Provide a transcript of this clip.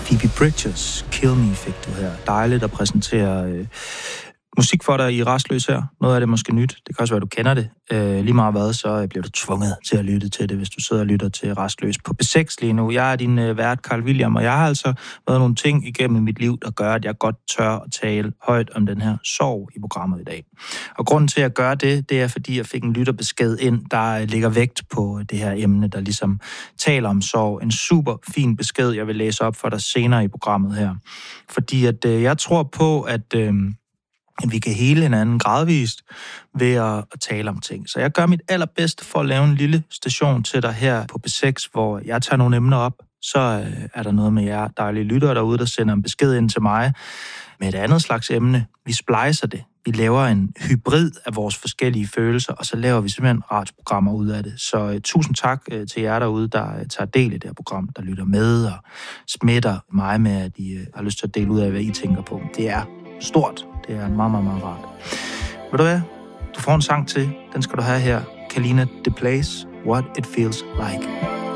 Phoebe Bridgers, Kill Me, fik du her. Dejligt at præsentere musik for dig i Rastløs her. Noget af det er måske nyt. Det kan også være, du kender det. Lige meget hvad, så bliver du tvunget til at lytte til det, hvis du sidder og lytter til Rastløs på B6 lige nu. Jeg er din vært, Carl William, og jeg har altså været nogle ting igennem mit liv, der gør, at jeg godt tør at tale højt om den her sorg i programmet i dag. Og grunden til at gøre det, det er, fordi jeg fik en lytterbesked ind, der lægger vægt på det her emne, der ligesom taler om sorg. En super fin besked, jeg vil læse op for dig senere i programmet her. Fordi at jeg tror på, at vi kan hele hinanden gradvist ved at tale om ting. Så jeg gør mit allerbedste for at lave en lille station til dig her på B6, hvor jeg tager nogle emner op. Så er der noget med jer dejlige lyttere derude, der sender en besked ind til mig med et andet slags emne. Vi splicer det. Vi laver en hybrid af vores forskellige følelser, og så laver vi simpelthen radioprogrammer ud af det. Så tusind tak til jer derude, der tager del i det her program, der lytter med og smitter mig med, at I har lyst til at dele ud af, hvad I tænker på. Det er stort. Det er meget, meget, meget rart. Ved du hvad? Du får en sang til. Den skal du have her. Kalina The Place. What It Feels Like.